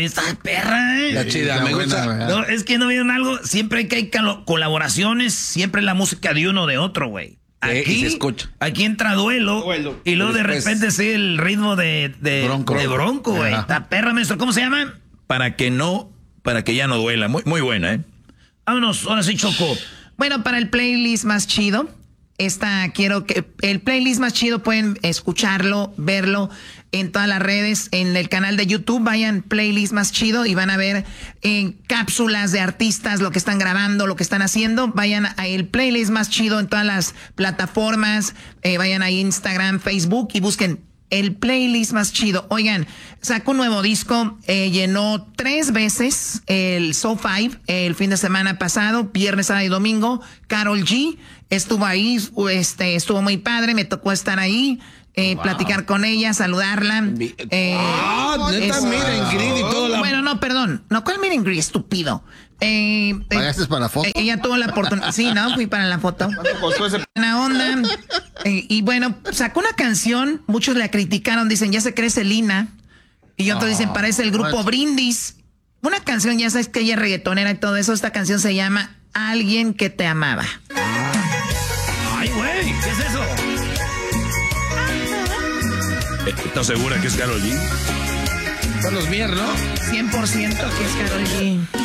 güey. Está perra, La chida, me gusta. No, es que no vieron algo. Siempre que hay colaboraciones, siempre la música de uno o de otro, güey. Aquí se escucha. Aquí entra duelo. Y luego de repente sí el ritmo de Bronco, güey. Está perra, maestro. ¿Cómo se llama? Para que ya no duela. Muy, muy buena, ¿eh? Vámonos, ahora sí, Choco. Bueno, para el playlist más chido, quiero que el playlist más chido pueden escucharlo, verlo en todas las redes, en el canal de YouTube, vayan playlist más chido y van a ver en cápsulas de artistas lo que están grabando, lo que están haciendo. Vayan a el playlist más chido en todas las plataformas, vayan a Instagram, Facebook y busquen el playlist más chido. Oigan, sacó un nuevo disco, llenó 3 veces el So 5 el fin de semana pasado, viernes, sábado y domingo. Karol G estuvo ahí, estuvo muy padre, me tocó estar ahí, platicar con ella, saludarla. Neta, meet and greet y todo. Bueno, no, perdón. No, ¿cuál meet and greet, estúpido? ¿Pagaste para la foto? Ella tuvo la oportunidad. Sí, ¿no? Fui para la foto. Buena onda. Y bueno, sacó una canción. Muchos la criticaron. Dicen, ya se cree Selena. Y otros dicen, parece el grupo Brindis. Una canción, ya sabes que ella es reggaetonera y todo eso. Esta canción se llama Alguien que te amaba. Ay, güey, ¿qué es eso? ¿Estás segura que es Karol G? Son los Mier, ¿no? 100% que es Karol G.